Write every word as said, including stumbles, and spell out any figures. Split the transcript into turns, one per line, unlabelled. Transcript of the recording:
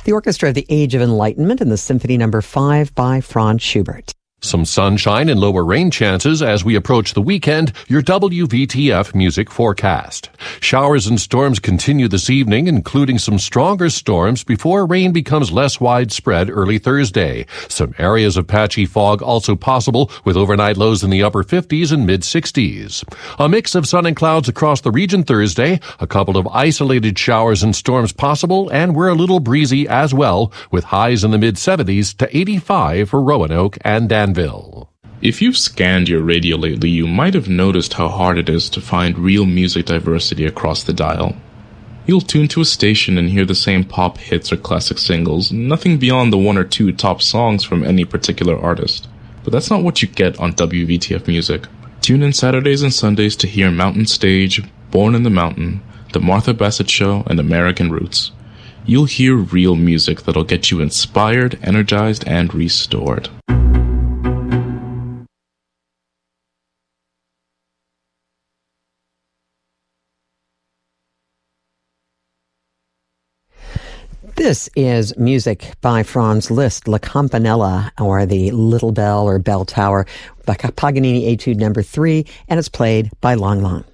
The Orchestra of the Age of Enlightenment and the Symphony Number five by Franz Schubert.
Some sunshine and lower rain chances as we approach the weekend. Your W V T F music forecast. Showers and storms continue this evening, including some stronger storms before rain becomes less widespread early Thursday. Some areas of patchy fog also possible, with overnight lows in the upper fifties and mid-sixties. A mix of sun and clouds across the region Thursday. A couple of isolated showers and storms possible, and we're a little breezy as well, with highs in the mid-seventies to eighty-five for Roanoke and Danville.
If you've scanned your radio lately, you might have noticed how hard it is to find real music diversity across the dial. You'll tune to a station and hear the same pop hits or classic singles, nothing beyond the one or two top songs from any particular artist. But that's not what you get on W V T F Music. Tune in Saturdays and Sundays to hear Mountain Stage, Born in the Mountain, The Martha Bassett Show, and American Roots. You'll hear real music that'll get you inspired, energized, and restored.
This is music by Franz Liszt, La Campanella, or the Little Bell or Bell Tower, by Paganini Etude Number three, and it's played by Lang Lang.